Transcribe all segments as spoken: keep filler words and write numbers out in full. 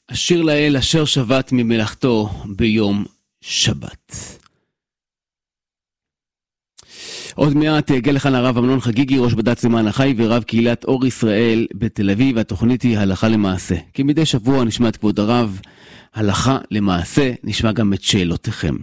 השיר לאל אשר שבת ממלאכתו ביום שבת. עוד מעט יגיע לכאן הרב אמנון חגיגי, ראש בד"ץ למען החי ורב קהילת אור ישראל בתל אביב. התוכנית היא הלכה למעשה. כי מדי שבוע נשמע את כבוד הרב הלכה למעשה, נשמע גם את שאלותיכם.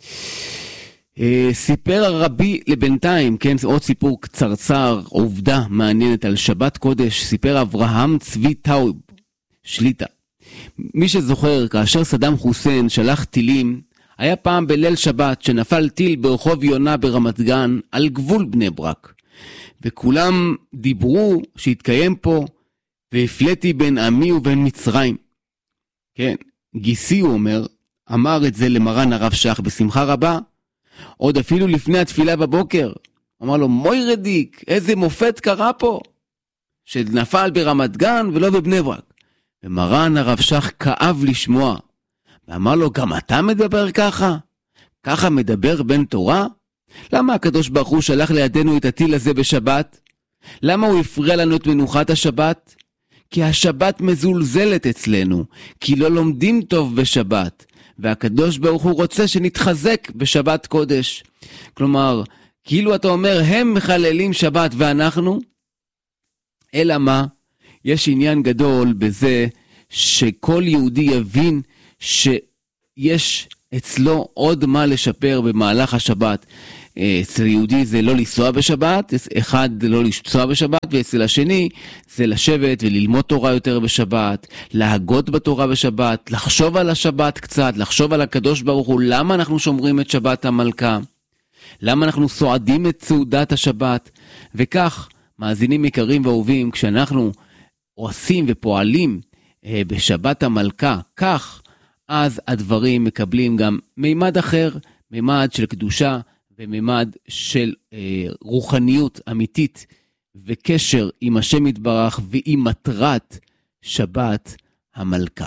סיפר הרבי לבינתיים, כן, עוד סיפור קצרצר, עובדה מעניינת על שבת קודש. סיפר אברהם צבי טאוב שליטה. מי שזוכר, כאשר סדאם חוסיין שלח טילים, היה פעם בליל שבת שנפל טיל ברחוב יונה ברמת גן על גבול בני ברק. וכולם דיברו שהתקיים פה והפלאתי בין עמי ובין מצרים. כן, גיסי הוא אומר, אמר את זה למרן הרב שך בשמחה רבה, עוד אפילו לפני התפילה בבוקר. אמר לו, מוי רדיק, איזה מופת קרה פה, שנפל ברמת גן ולא בבני ברק. ומרן הרב שך כאב לשמוע, ואמר לו, גם אתה מדבר ככה? ככה מדבר בן תורה? למה הקדוש ברוך הוא שלח לידינו את הטיל הזה בשבת? למה הוא הפריע לנו את מנוחת השבת? כי השבת מזולזלת אצלנו, כי לא לומדים טוב בשבת, והקדוש ברוך הוא רוצה שנתחזק בשבת קודש. כלומר, כאילו אתה אומר, הם מחללים שבת ואנחנו? אלא מה? יש עניין גדול בזה שכל יהודי יבין שיש אצלו עוד מה לשפר במהלך השבת. אצל יהודי זה לא לנסוע בשבת, אחד לא לנסוע בשבת, ואצל השני זה לשבת וללמוד תורה יותר בשבת, להגות בתורה בשבת, לחשוב על השבת קצת, לחשוב על הקדוש ברוך הוא, למה אנחנו שומרים את שבת המלכה, למה אנחנו סועדים את סעודת השבת. וכך, מאזינים יקרים ואהובים, כשאנחנו עושים ופועלים אה, בשבת המלכה, כך, אז הדברים מקבלים גם מימד אחר, מימד של קדושה, ומימד של אה, רוחניות אמיתית, וקשר עם השם יתברך, ועם מטרת שבת המלכה.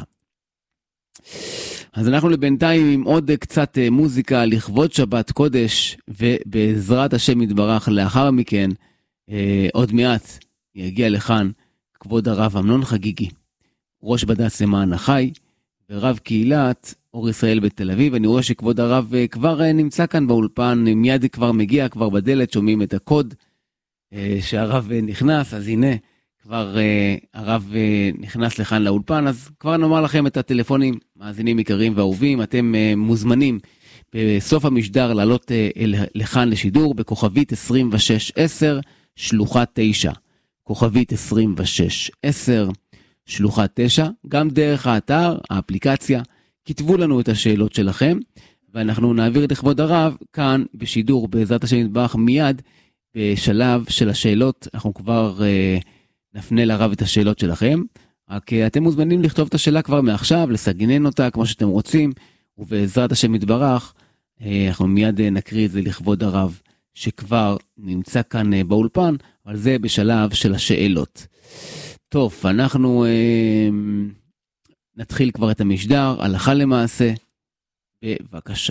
אז אנחנו לבינתיים עם עוד קצת אה, מוזיקה לכבוד שבת קודש, ובעזרת השם יתברך לאחר מכן, אה, עוד מעט יגיע לכאן כבוד הרב אמנון חגיגי, ראש בד"ץ למען החי, ורב קהילת אור ישראל בתל אביב. אני רואה שכבוד הרב כבר נמצא כאן באולפן, מיד כבר מגיע, כבר בדלת, שומעים את הקוד שהרב נכנס, אז הנה, כבר הרב נכנס לכאן לאולפן, אז כבר נאמר לכם את הטלפונים, מאזינים יקרים ואהובים, אתם מוזמנים בסוף המשדר לעלות לכאן לשידור, בכוכבית עשרים ושש עשר, שלוחה תשע, כוכבית עשרים ושש עשר, שלוחה תשע, גם דרך האתר, האפליקציה, כתבו לנו את השאלות שלכם, ואנחנו נעביר את לכבוד הרב כאן בשידור בעזרת השם יתברך מיד בשלב של השאלות. אנחנו כבר אה, נפנה לרב את השאלות שלכם, רק אה, אתם מוזמנים לכתוב את השאלה כבר מעכשיו, לסגנן אותה כמו שאתם רוצים, ובעזרת השם יתברך אה, אנחנו מיד אה, נקריא את זה לכבוד הרב שכבר נמצא כאן אה, באולפן, אבל זה בשלב של השאלות. טוב, אנחנו אה, נתחיל כבר את המשדר, הלכה למעשה, בבקשה.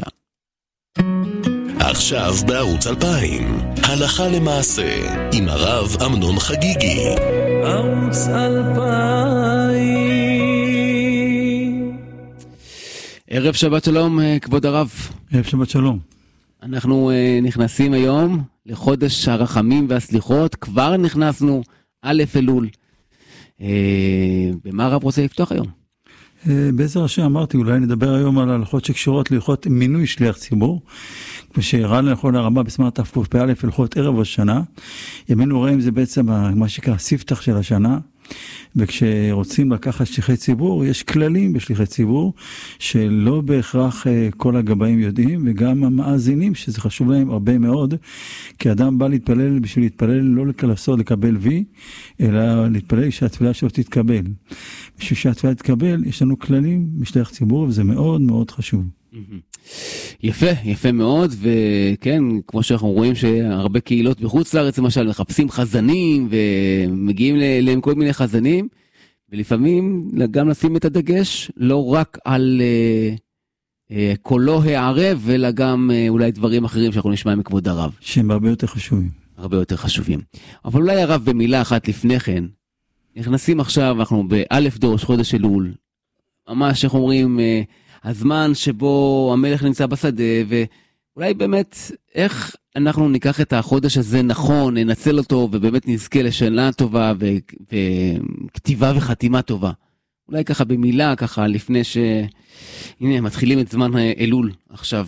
עכשיו בערוץ אלפיים, הלכה למעשה, עם הרב אמנון חגיגי. ערוץ אלפיים. ערב שבת שלום, כבוד הרב. ערב שבת שלום. אנחנו אה, נכנסים היום לחודש הרחמים והסליחות, כבר נכנסנו א' אלול. במה הרב רוצה לפתוח היום? בעזר השם אמרתי, אולי נדבר היום על הלכות שקשורות להלכות מינוי שליח ציבור, כמו שהראה לנכון הרבה בזמן תקפ"א הלכות ערב השנה. ימינו רואים זה בעצם מה שנקרא ספתח של השנה, וכשרוצים לקחת שליחי ציבור, יש כללים בשליחי ציבור, שלא בהכרח כל הגבאים יודעים, וגם המאזינים, שזה חשוב להם הרבה מאוד, כי אדם בא להתפלל בשביל להתפלל, לא לעשות לקבל וי, אלא להתפלל שהתפילה שלו תתקבל. בשביל שהתפילה תתקבל, יש לנו כללים בשליח ציבור, וזה מאוד מאוד חשוב. יפה, יפה מאוד, וכן, כמו שאנחנו רואים שהרבה קהילות בחוץ לארץ, למשל, מחפשים חזנים, ומגיעים להם כל מיני חזנים, ולפעמים גם לשים את הדגש, לא רק על אה, אה, קולו הערב, אלא גם אה, אולי דברים אחרים שאנחנו נשמע מכבוד הרב. שהם הרבה יותר חשובים. הרבה יותר חשובים. אבל אולי הרב במילה אחת לפני כן, נכנסים עכשיו, אנחנו באלף דורש חודש אלול, ממש, איך אומרים, הזמן שבו המלך נמצא בשדה, ואולי באמת, איך אנחנו ניקח את החודש הזה נכון, ננצל אותו, ובאמת נזכה לשנה טובה, וכתיבה וחתימה טובה. אולי ככה במילה, ככה לפני ש... הנה, מתחילים את זמן אלול עכשיו.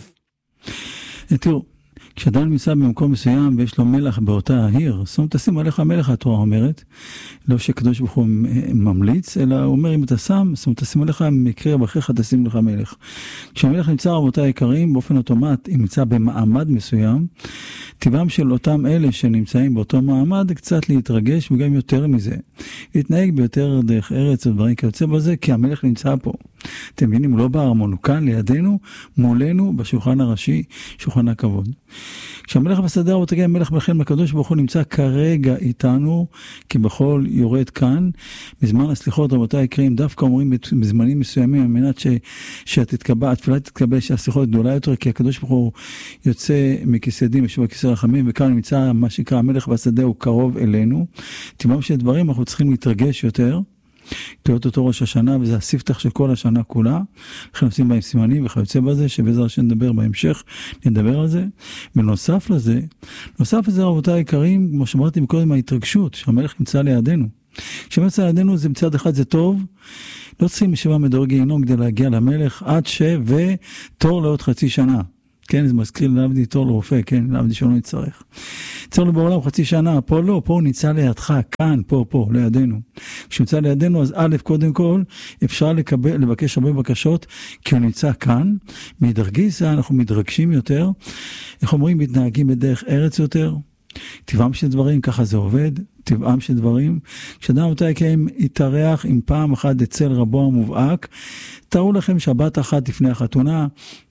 תראו, כשאדם נמצא במקום מסוים ויש לו מלך באותה העיר, זאת אומרת, תשים עליך מלך, התורה אומרת, לא שקדוש ברוך הוא ממליץ, אלא הוא אומר, אם אתה שם, זאת אומרת, תשים עליך מקרה בכך, תשים לך מלך. כשהמלך נמצא רבותי היקרים, באופן אוטומט, אם נמצא במעמד מסוים, טבעם של אותם אלה שנמצאים באותו מעמד, קצת להתרגש, וגם יותר מזה. להתנהג ביותר דרך ארץ ודברים כיוצא בזה, כי המלך נמצא פה. אתם מבינים, הוא לא בארמון, הוא כאן לידינו, מולנו, בשולחן הראשי, שולחן הכבוד. כשהמלך בשדה הוא תגיע מלך מלכם הקדוש ברוך הוא נמצא כרגע איתנו, כבכל יורד כאן, בזמן הסליחות רבותיי יקרים, דווקא אומרים בזמנים מסוימים, על מנת ש, שתתקבע, התפילה תתקבל שהסליחות גדולה יותר, כי הקדוש ברוך הוא יוצא מכיסא ידים, יושב בכיסא רחמים, וכאן נמצא מה שנקרא המלך בשדה הוא קרוב אלינו. טבעם של דברים אנחנו צריכים להתרגש יותר, תראות אותו ראש השנה, וזה הספתח של כל השנה כולה, לכן עושים בהם סימנים וכיוצא בזה, שבעזרת השם נדבר בהמשך, נדבר על זה. בנוסף לזה, נוסף לזה רבותיי היקרים, כמו שאמרתי מקודם, ההתרגשות, שהמלך נמצא לידינו. כשהמלך נמצא לידינו, זה מצד אחד זה טוב, לא צריכים משבע מדורי גיהינום כדי להגיע למלך, עד ש... ותור לעוד חצי שנה. כן, זה מזכיר לעבדי תור לרופא, כן, לעבדי שלא נצטרך. צור לו בעולם חצי שנה, פה לא, פה הוא נמצא לידך, כאן, פה, פה, לידינו. כשהוא נמצא לידינו, אז א', קודם כל, אפשר לקבל, לבקש הרבה בקשות, כי הוא נמצא כאן. מדרגיסה, אנחנו מתרגשים יותר. איך אומרים, מתנהגים בדרך ארץ יותר. טבעם של דברים, ככה זה עובד. טבעם של דברים. כשאדם אותה יקיים, יתארח עם פעם אחת אצל רבו המובהק. תראו לכם שבת אחת לפני החתונה,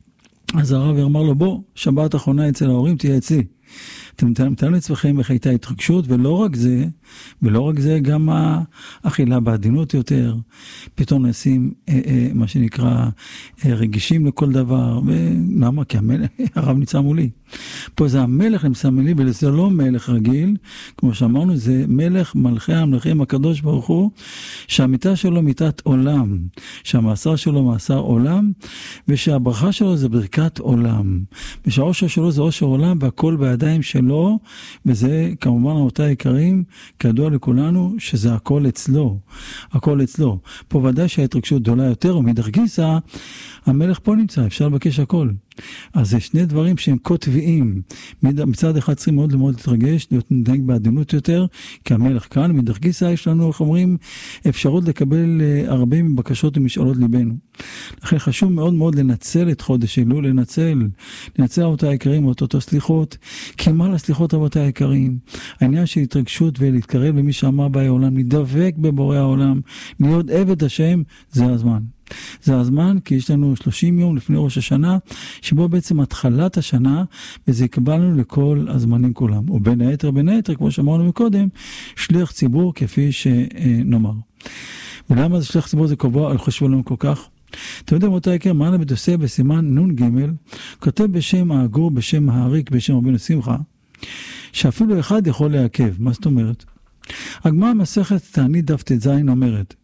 אז הרב אמר לו, בוא, שבת אחרונה אצל ההורים, תהיה אצלי. אתם מתארים לעצמכם איך הייתה התרגשות, ולא רק זה, ולא רק זה, גם האכילה בעדינות יותר, פתאום נשים, אה, אה, מה שנקרא, אה, רגישים לכל דבר, ולמה? כי המלך, הרב נמצא מולי. פה זה המלך נמצא מולי, וזה לא מלך רגיל, כמו שאמרנו, זה מלך מלכי המלכים הקדוש ברוך הוא, שהמיטה שלו מיטת עולם, שהמאסר שלו מאסר עולם, ושהברכה שלו זה ברכת עולם, ושהעושר שלו זה עושר עולם, והכל בידיים שלו, וזה כמובן אותה יקרים, כידוע לכולנו, שזה הכל אצלו, הכל אצלו. פה ודאי שההתרגשות גדולה יותר, ומדרגיסה, המלך פה נמצא, אפשר לבקש הכל. אז זה שני דברים שהם כה טבעיים. מצד אחד צריכים מאוד מאוד להתרגש, להיות נדאג בעדינות יותר, כי המלך כאן, מדרגיסה יש לנו, איך אומרים, אפשרות לקבל הרבה מבקשות ומשאלות ליבנו. לכן חשוב מאוד מאוד לנצל את חודש אלול, לנצל, לנצל אותה היקרים, אותו סליחות, כי מה לסליחות רבותי היקרים? העניין של התרגשות ולהתקרב למי שאמר באי העולם, לדבק בבורא העולם, להיות עבד השם, זה הזמן. זה הזמן, כי יש לנו שלושים יום לפני ראש השנה, שבו בעצם התחלת השנה, וזה יקבל לנו לכל הזמנים כולם. ובין היתר, בין היתר, כמו שאמרנו מקודם, שליח ציבור כפי שנאמר. ולמה זה שליח ציבור זה קבוע על חשבון לנו כל כך? אתם יודעים אותה יקר, מעלה בית יוסף בסימן נון ג' כותב בשם האגור, בשם העריק, בשם רבינו שמחה, שאפילו אחד יכול לעכב. מה זאת אומרת? הגמרא מסכת תענית דף ט"ז אומרת,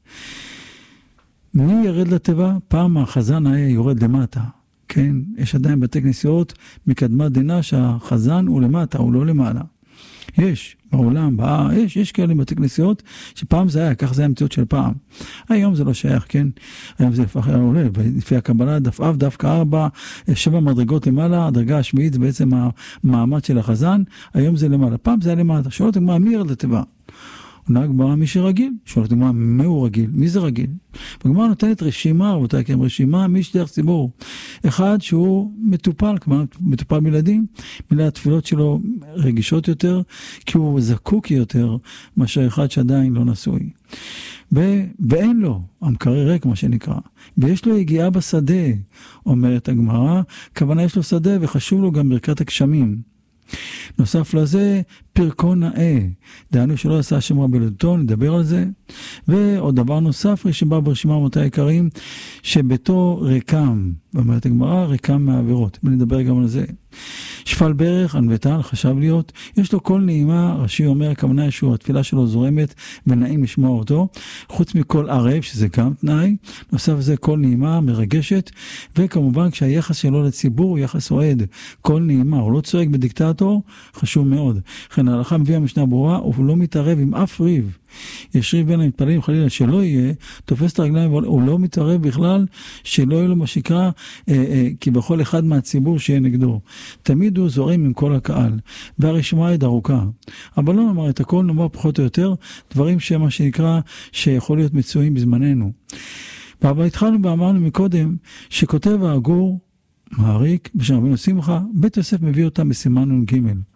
מי ירד לטבע? פעם החזן היה יורד למטה. כן, יש עדיין בתי כנסיות מקדמת דינה שהחזן הוא למטה, הוא לא למעלה. יש, בעולם, באה, יש, יש כאלה בתי כנסיות שפעם זה היה, כך זה היה המציאות של פעם. היום זה לא שייך, כן? היום זה לפח היה עולה, ולפי הקבלה דף אף, דף כארבע, שבע מדרגות למעלה, הדרגה השמיעית זה בעצם המעמד של החזן, היום זה למעלה. פעם זה היה למטה, שואלת מה מי ירד לטבע? נהג גמרא מי שרגיל, שואלת גמרא מי הוא רגיל, מי זה רגיל? וגמרא נותנת רשימה, רבותיי, כי רשימה מי שליח ציבור. אחד שהוא מטופל, כלומר מטופל בילדים, מילה התפילות שלו רגישות יותר, כי הוא זקוק יותר, מאשר אחד שעדיין לא נשוי. ו- ואין לו, המקרר ריק מה שנקרא, ויש לו הגיעה בשדה, אומרת הגמרא, כוונה יש לו שדה וחשוב לו גם ברכת הגשמים. נוסף לזה, פרקו נאה, דהיינו שלא עשה השם רע בילדותו, נדבר על זה. ועוד דבר נוסף, שבא ברשימה רבותי היקרים, שביתו ריקם, ואומרת הגמרא, ריקם מהעבירות, ונדבר גם על זה. שפל ברך, ענוותן, חשב להיות, יש לו קול נעימה, רש"י אומר, הכוונה שהוא, התפילה שלו זורמת ונעים לשמוע אותו, חוץ מכל ערב, שזה גם תנאי, נוסף זה קול נעימה, מרגשת, וכמובן כשהיחס שלו לציבור הוא יחס אוהד, קול נעימה, הוא לא צועק בדיקטטור, חשוב מאוד. לכן ההלכה מביאה משנה ברורה, הוא לא מתערב עם אף ריב. יש ריב בין המתפללים, חלילה שלא יהיה, תופס את הרגליים, הוא לא מתערב בכלל, שלא יהיה לו מה שקרה, אה, אה, כי בכל אחד מהציבור שיהיה נגדו. תמיד הוא זורם עם כל הקהל, והרשימה היא ארוכה. אבל לא נאמר את הכל, נאמר פחות או יותר, דברים שמה שנקרא, שיכול להיות מצויים בזמננו. אבל התחלנו ואמרנו מקודם, שכותב האגור, מעריק, בשם רבינו שמחה, בית יוסף מביא אותם בסימן נ"ג.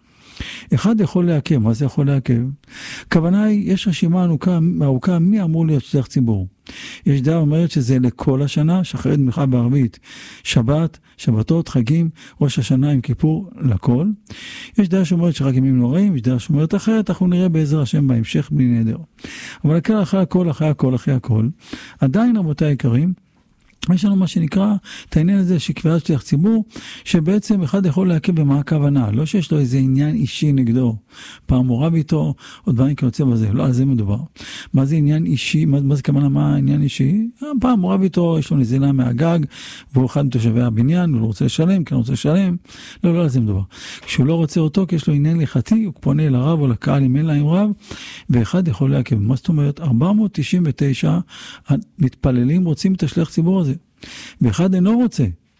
אחד יכול לעכב, מה זה יכול לעכב? הכוונה היא, יש רשימה ארוכה, ארוכה מי אמור להיות שליח ציבור. יש דעה אומרת שזה לכל השנה, שחרית מלכה בערבית, שבת, שבתות, חגים, ראש השנה עם כיפור, לכל. יש דעה שאומרת שרק ימים נוראים, יש דעה שאומרת אחרת, אנחנו נראה בעזר השם בהמשך בלי נדר. אבל הכלל אחרי הכל, אחרי הכל, אחרי הכל. עדיין רבותיי היקרים, יש לנו מה שנקרא את העניין הזה שקביעת שליח ציבור, שבעצם אחד יכול להקל במה הכוונה, לא שיש לו איזה עניין אישי נגדו, פעם מורה ביתו, או דברים כיוצא בזה, לא על זה מדובר. מה זה עניין אישי, מה, מה זה כמובן מה העניין אישי? פעם מורה ביתו, יש לו נזילה מהגג, והוא אחד מתושבי הבניין, הוא לא רוצה לשלם, כי הוא רוצה לשלם, לא, לא על זה מדובר. כשהוא לא רוצה אותו, כי יש לו עניין הלכתי, הוא פונה לרב או לקהל אם אין להם רב, ואחד יכול להקל. מה זאת אומרת? ארבע מאות תשעים ותשע מתפללים רוצים את השליח ציבור הזה. ואחד אינו רוצה.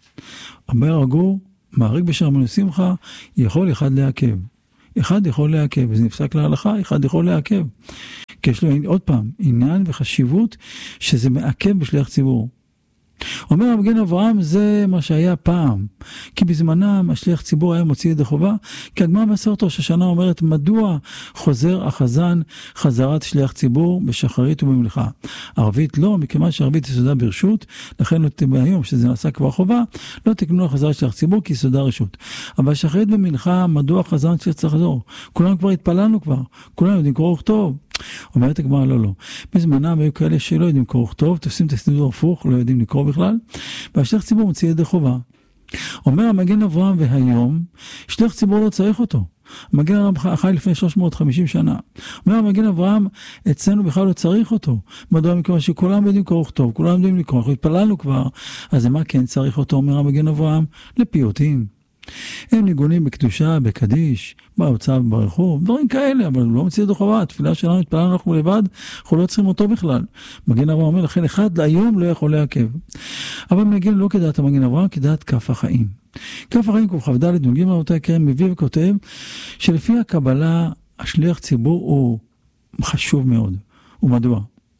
אומר הגור, מעריק בשם רבינו שמחה, יכול אחד לעכב. אחד יכול לעכב, וזה נפסק להלכה, אחד יכול לעכב. כי יש לו עוד פעם, עניין וחשיבות שזה מעכב בשליח ציבור. אומר המגן אברהם, זה מה שהיה פעם, כי בזמנם השליח ציבור היה מוציא ידי חובה, כי הגמרא במסכת ראש השנה אומרת, מדוע חוזר החזן חזרת שליח ציבור בשחרית ובמלאכה? ערבית לא, מכיוון שערבית יסודה ברשות, לכן לא תמיד היום שזה נעשה כבר חובה, לא תקנו לחזרת שליח ציבור כי יסודה רשות. אבל שחרית במלאכה, מדוע חזן שליח צריך לחזור? כולם כבר התפללנו כבר, כולם יודעים קרוא וכתוב. אומרת הגמרא, לא, לא. בזמנם היו כאלה שלא יודעים קרוא וכתוב, תופסים את הסידור הפוך, לא יודעים לקרוא בכלל, והשליח ציבור מוציא ידי חובה. אומר המגן אברהם, והיום, שליח ציבור לא צריך אותו. המגן אברהם חי לפני שלוש מאות וחמישים שנה. אומר המגן אברהם, אצלנו בכלל לא צריך אותו. מדוע? מכיוון שכולם יודעים קרוא וכתוב, כולם יודעים לקרוא, אנחנו התפללנו כבר, אז מה כן צריך אותו, אומר המגן אברהם? לפיוטים. הם ניגונים בקדושה, בקדיש, בהוצאה ברחוב, דברים כאלה, אבל לא מציע דוחבה, התפילה שלנו התפללנו אנחנו לבד, אנחנו לא צריכים אותו בכלל. מגן אברהם אומר, לכן אחד היום לא יכול לעכב. אבל מגן לא כדעת המגן אברהם, כדעת כף החיים. כף החיים כוכב ד' נוגעים לאותה הקרן, מביא וכותב, שלפי הקבלה, השליח ציבור הוא חשוב מאוד. ומדוע?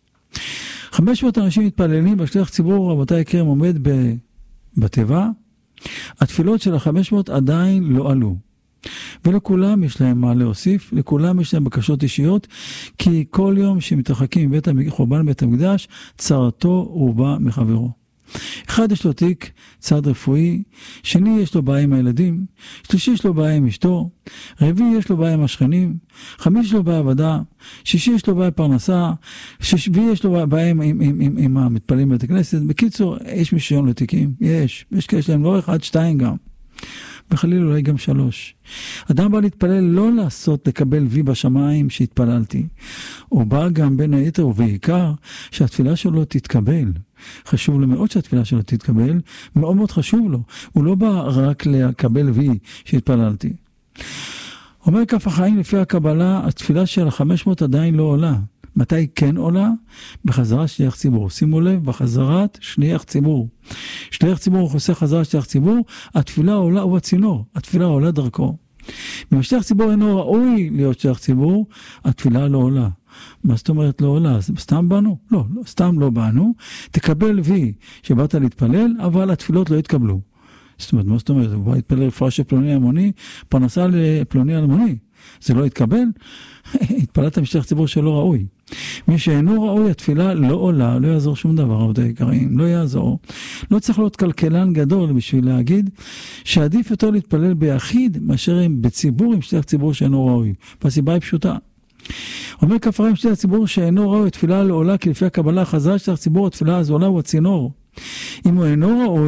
חמש מאות אנשים מתפללים, והשליח ציבור, רבותיי הקרן, עומד בטבע, התפילות של החמש מאות עדיין לא עלו. ולכולם יש להם מה להוסיף, לכולם יש להם בקשות אישיות, כי כל יום שמתרחקים מבית חורבן בית המקדש, צרתו רובה מחברו. אחד יש לו תיק, צד רפואי, שני יש לו בעיה עם הילדים, שלישי יש לו בעיה עם אשתו, רביעי יש לו בעיה עם השכנים, חמישי יש לו בעיה עבודה, שישי יש לו בעיה פרנסה, שביעי יש לו בעיה עם, עם, עם, עם, עם המתפללים בית הכנסת. בקיצור, יש מישהו לתיקים, יש, יש כאלה שלהם לא אחד, שתיים גם. בחליל אולי גם שלוש. אדם בא להתפלל לא לעשות, לקבל וי בשמיים שהתפללתי. הוא בא גם בין היתר ובעיקר שהתפילה שלו תתקבל. חשוב לו מאוד שהתפילה שלו תתקבל, מאוד מאוד חשוב לו. הוא לא בא רק לקבל וי שהתפללתי. אומר כף החיים לפי הקבלה, התפילה של החמש מאות עדיין לא עולה. מתי כן עולה? בחזרת שליח ציבור. שימו לב, בחזרת שליח ציבור. שליח ציבור הוא חוסך חזרת שליח ציבור, התפילה עולה הוא הצינור, התפילה עולה דרכו. אם שליח ציבור אינו ראוי להיות שליח ציבור, התפילה לא עולה. מה זאת אומרת לא עולה? סתם באנו? לא, לא, סתם לא באנו. תקבל וי שבאת להתפלל, אבל התפילות לא יתקבלו. זאת אומרת, מה זאת אומרת? הוא בא להתפלל רפואה של פלוני המוני, פרנסה לפלוני המוני. זה לא יתקבל? התפללת משליח ציבור שלא ראוי. מי שאינו ראוי, התפילה לא עולה, לא יעזור שום דבר, רבותי היקרים, לא יעזור. לא צריך להיות כלכלן גדול בשביל להגיד שעדיף יותר להתפלל ביחיד מאשר בציבור עם שליח ציבור שאינו ראוי. והסיבה היא פשוטה. אומר כפרים שליח ציבור שאינו ראוי, התפילה לא עולה, כי לפי הקבלה חזרה שליח ציבור, התפילה הזו עולה הוא הצינור. אם הוא אינו ראוי,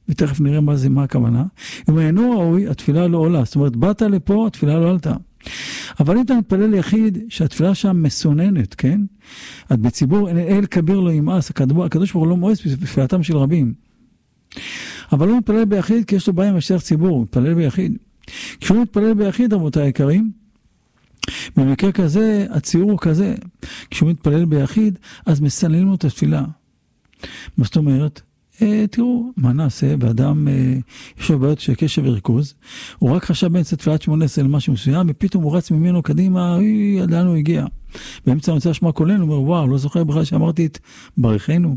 ותכף נראה מה זה, מה הכוונה. אם הוא אינו ראוי, התפילה לא עולה. זאת אומרת, באת לפה, התפילה לא עלתה. אבל אם אתה מתפלל ליחיד, שהתפילה שם מסוננת, כן? את בציבור, אל כביר לא ימאס, הקדוש ברוך הוא לא מואס בפעלתם של רבים. אבל הוא מתפלל ביחיד, כי יש לו בעיה עם השליח ציבור, הוא מתפלל ביחיד. כשהוא מתפלל ביחיד, רבותיי היקרים, במקרה כזה, הציור הוא כזה, כשהוא מתפלל ביחיד, אז מסננים לו את התפילה. מה זאת אומרת? אה, תראו, מה נעשה? באדם אה, יש לו בעיות של קשב וריכוז, הוא רק חשב באמצע תפילת שמונה עשרה למשהו מסוים, ופתאום הוא רץ ממנו קדימה, אוי, עד לאן הוא הגיע. באמצע המצא שמע קולנו, הוא אומר, וואו, לא זוכר בכלל שאמרתי את ברכנו,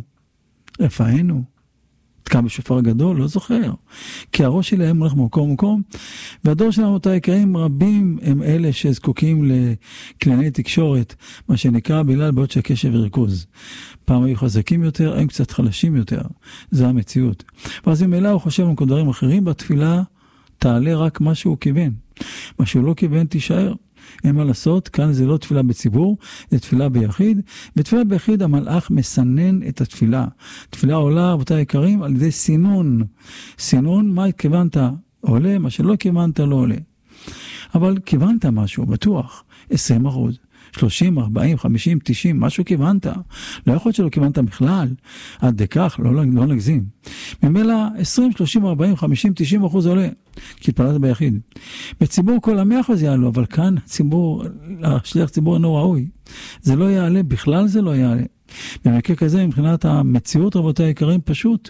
רפאנו, תקע בשופר גדול, לא זוכר. כי הראש שלהם הולך ממקום ומקום, והדור שלנו אותה יקרים רבים הם אלה שזקוקים לקלני תקשורת, מה שנקרא בגלל בעיות של קשב וריכוז. פעם היו חזקים יותר, הם קצת חלשים יותר. זה המציאות. ואז ממילא הוא חושב על דברים אחרים, בתפילה תעלה רק מה שהוא כיוון. מה שהוא לא כיוון תישאר. אין מה לעשות, כאן זה לא תפילה בציבור, זה תפילה ביחיד, ותפילה ביחיד המלאך מסנן את התפילה. תפילה עולה, רבותיי יקרים, על ידי סינון. סינון, מה התכוונת? עולה, מה שלא כיוונת לא עולה. אבל כיוונת משהו, בטוח, עשרים אחוז. שלושים, ארבעים, חמישים, תשעים, משהו כיוונת. לא יכול להיות שלא כיוונת בכלל. עד דקח, לא, לא נגזים. ממילא עשרים, שלושים, ארבעים, חמישים, תשעים אחוז עולה. כי התפללת ביחיד. בציבור כל המאה אחוז יעלו, אבל כאן הציבור, השליח ציבור אינו ראוי. זה לא יעלה, בכלל זה לא יעלה. במקרה כזה, מבחינת המציאות, רבותיי היקרים, פשוט.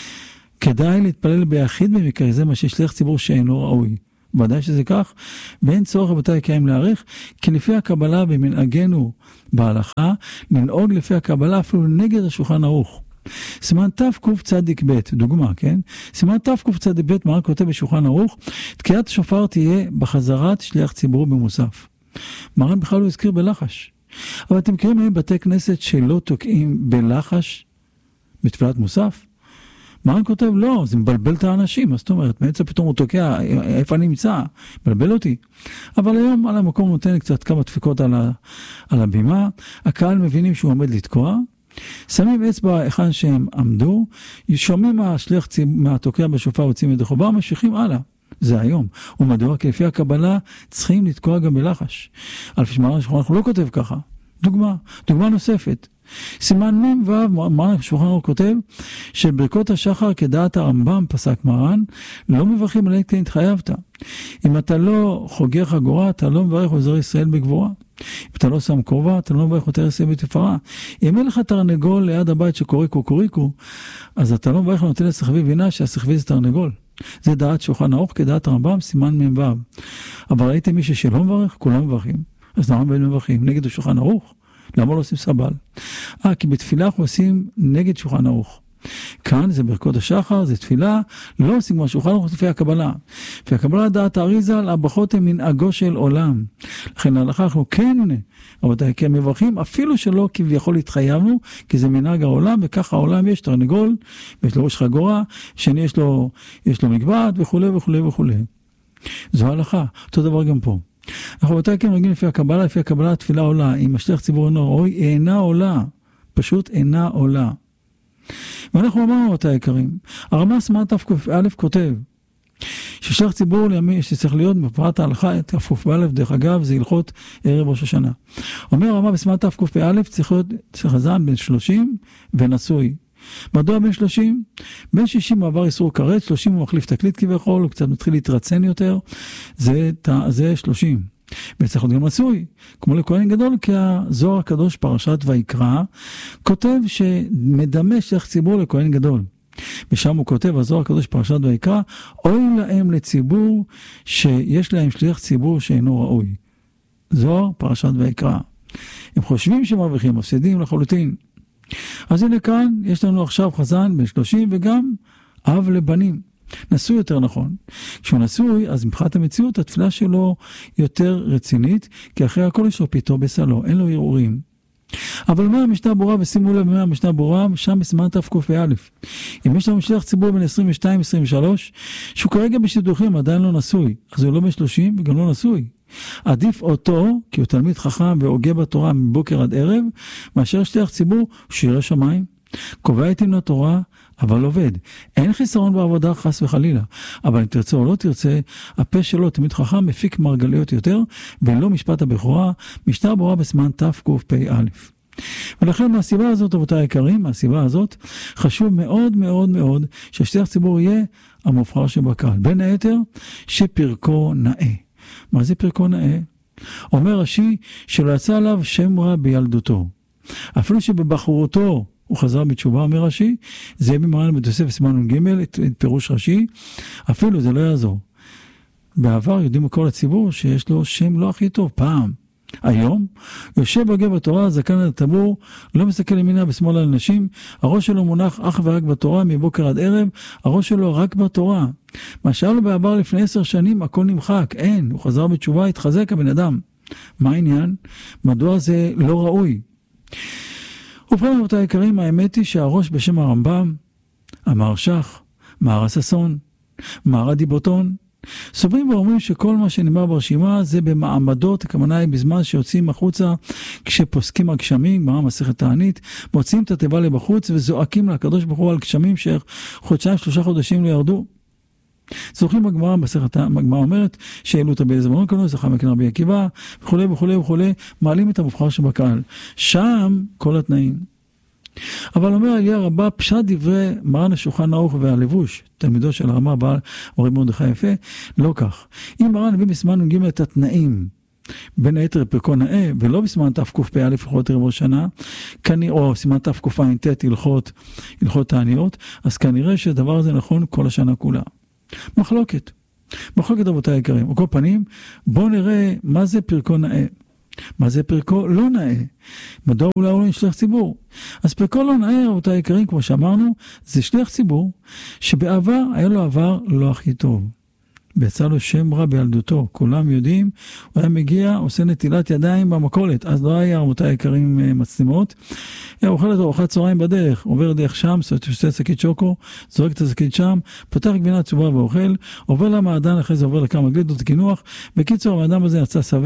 כדאי להתפלל ביחיד במקרה זה, מה ששליח ציבור שאינו ראוי. ודאי שזה כך, ואין צורך רבותיי יקרים להעריך, כי לפי הקבלה במנהגנו בהלכה, לנהוג לפי הקבלה אפילו נגד השולחן ערוך. סימן תקצ"ב, דוגמה, כן? סימן תקצ"ב, מרן כותב בשולחן ערוך, תקיעת השופר תהיה בחזרת שליח ציבור במוסף. מרן בכלל לא הזכיר בלחש. אבל אתם מכירים מהם בתי כנסת שלא תוקעים בלחש בתפילת מוסף? מרן כותב, לא, זה מבלבל את האנשים, מה זאת אומרת? מאמצע פתאום הוא תוקע, איפה אני נמצא? מבלבל אותי. אבל היום על המקום נותן קצת כמה דפיקות על, ה, על הבימה, הקהל מבינים שהוא עומד לתקוע, שמים אצבע היכן שהם עמדו, שומעים מהשליח מהתוקע בשופר יוצאים ידי חובה, ממשיכים הלאה. זה היום. ומדוע? כי לפי הקבלה צריכים לתקוע גם בלחש. על פי שמרן אנחנו לא כותב ככה. דוגמה, דוגמה נוספת. סימן מ' ו' מרן שולחן ערוך כותב שברכות השחר כדעת הרמב"ם פסק מרן לא מברכים עליהם כי התחייבת. אם אתה לא חוגר חגורה אתה לא מברך עוזר ישראל בגבורה. אם אתה לא שם כובע אתה לא מברך עוזר ישראל בתפארה. אם אין לך תרנגול ליד הבית שקוריקו קוריקו אז אתה לא מברך נותן לסחבי וינה שהסחבי זה תרנגול. זה דעת שולחן ערוך כדעת הרמב"ם סימן מ' ו'. אבל ראיתם מישהו שלא מברך? כולם מברכים. אז למה בין מברכים? נגד השולחן ערוך? למה לא עושים סבל? אה, כי בתפילה אנחנו עושים נגד שולחן ערוך. כאן זה ברכות השחר, זה תפילה, לא עושים כמו שולחן ערוך לפי הקבלה. לפי הקבלה דעת האריז"ל, הברכות הן מנהגו של עולם. לכן להלכה אנחנו כן, רבותיי, כן מברכים, אפילו שלא כביכול התחייבנו, כי זה מנהג העולם, וככה העולם יש תרנגול, ויש לו ראש חגורה, שני יש לו, יש לו מגבעת, וכו' וכו' וכו'. זו ההלכה, אותו דבר גם פה. אנחנו רבותיי כן מגיעים לפי הקבלה, לפי הקבלה התפילה עולה, אם השליח ציבור אינו ראוי, אינה עולה, פשוט אינה עולה. ואנחנו אמרנו אותה יקרים, הרמ"ס מרן תק"א כותב, ששליח ציבור לימי שצריך להיות בפרט ההלכה, תק"א דרך אגב זה הלכות ערב ראש השנה. אומר הרמ"ס מרן תק"א צריך להיות צריך זן בין שלושים ונשוי. מדוע בין שלושים? בין שישים הוא עבר איסור כרת, שלושים הוא מחליף תקליט כביכול, הוא קצת מתחיל להתרצן יותר, זה, זה שלושים. וצריך להיות גם נשוי, כמו לכהן גדול, כי הזוהר הקדוש פרשת ויקרא, כותב שמדמה שליח ציבור לכהן גדול. ושם הוא כותב, הזוהר הקדוש פרשת ויקרא, אוי להם לציבור שיש להם שליח ציבור שאינו ראוי. זוהר פרשת ויקרא. הם חושבים שמרוויחים, מפסידים לחלוטין. אז הנה כאן, יש לנו עכשיו חזן בן שלושים וגם אב לבנים. נשוי יותר נכון. כשהוא נשוי, אז מבחינת המציאות, התפילה שלו יותר רצינית, כי אחרי הכל יש לו פיתו בסלו, אין לו ערעורים. אבל מה המשנה ברורה, ושימו לב מה המשנה ברורה, שם בסימן תק"א. אם יש לנו שליח ציבור בין עשרים ושתיים עשרים ושלוש, שהוא כרגע בשידוכים עדיין לא נשוי, אז הוא לא ב-שלושים וגם לא נשוי. עדיף אותו, כי הוא תלמיד חכם והוגה בתורה מבוקר עד ערב, מאשר שליח ציבור שירא שמיים. קובע איתי לתורה, אבל עובד. אין חיסרון בעבודה חס וחלילה, אבל אם תרצה או לא תרצה, הפה שלו תמיד חכם מפיק מרגליות יותר, ולא משפט הבכורה, משטר בורא בסימן תקפ"א. ולכן מהסיבה הזאת, רבותיי היקרים, מהסיבה הזאת, חשוב מאוד מאוד מאוד שהשליח ציבור יהיה המובחר שבקהל. בין היתר, שפרקו נאה. מה זה פרקו נאה? אומר רש"י שלא יצא עליו שם רע בילדותו. אפילו שבבחרותו הוא חזר בתשובה, אומר רש"י, זה יהיה במרן בתוספת סימן ג' את, את פירוש רש"י, אפילו זה לא יעזור. בעבר יודעים כל הציבור שיש לו שם לא הכי טוב, פעם. היום, יושב בגב בתורה, זקן על הטבור, לא מסתכל ימינה בשמאל על אנשים, הראש שלו מונח אך ורק בתורה, מבוקר עד ערב, הראש שלו רק בתורה. מה שהיה לו בעבר לפני עשר שנים, הכל נמחק, אין, הוא חזר בתשובה, התחזק הבן אדם. מה העניין? מדוע זה לא ראוי? ובכן רבותיי היקרים, האמת היא שהראש בשם הרמב"ם, המהרש"ח, מהר הששון, מהר הדיבותון, סוברים ואומרים שכל מה שנאמר ברשימה זה במעמדות, הכוונה היא בזמן שיוצאים החוצה כשפוסקים על גשמים, גמרא מסכת תענית, מוציאים את התיבה לבחוץ וזועקים לקדוש ברוך הוא על גשמים שחודשיים שלושה חודשים לא ירדו. זוכרים בגמרא מסכת, הגמרא אומרת שאלו אותה באיזה זמרון קנו, זכה מכן רבי עקיבא וכולי וכולי וכולי, מעלים את המובחר שבקהל. שם כל התנאים. אבל אומר אליה רבה, פשט דברי מרן השולחן ערוך והלבוש, תלמידו של הרמה בעל רבי מרדכי יפה, לא כך. אם מרן הביא בסימן נ"ג את התנאים, בין היתר פרקו נאה, ולא בסימן תקפ"א הלכות ערב ראש שנה, או סימן תקע"ט הלכות, הלכות תעניות, אז כנראה שהדבר הזה נכון כל השנה כולה. מחלוקת. מחלוקת רבותיי היקרים. על כל פנים, בואו נראה מה זה פרקו נאה. מה זה פרקו לא נאה? מדוע אולי הוא לא שליח ציבור? אז פרקו לא נאה, רבותיי היקרים, כמו שאמרנו, זה שליח ציבור שבעבר היה לו עבר לא הכי טוב. ויצא לו שם רע בילדותו, כולם יודעים, הוא היה מגיע, עושה נטילת ידיים במכולת, אז לא היה רבותיי היקרים מצלמות, הוא אוכל את ארוחת צהריים בדרך, עובר דרך שם, עושה שקית שוקו, זורק את השקית שם, פותח גבינה צהובה ואוכל, עובר למעדן, אחרי זה עובר לכמה גלידות קינוח, בקיצור המעדן הזה יצא סבבה,